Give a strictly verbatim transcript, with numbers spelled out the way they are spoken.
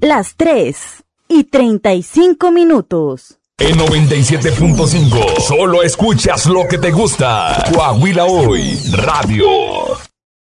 Las tres y treinta y cinco minutos. En noventa y siete punto cinco, solo escuchas lo que te gusta. Coahuila Hoy Radio.